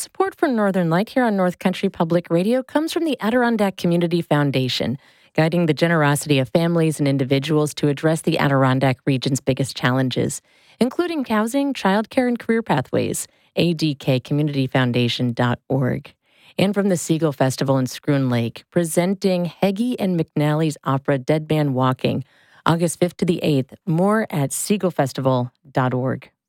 Support for Northern Light here on North Country Public Radio comes from the Adirondack Community Foundation, guiding the generosity of families and individuals to address the Adirondack region's biggest challenges, including housing, childcare, and career pathways. adkcommunityfoundation.org. And from the Seagull Festival in Schroon Lake, presenting Heggie and McNally's opera Dead Man Walking, August 5th to the 8th. More at seagullfestival.org.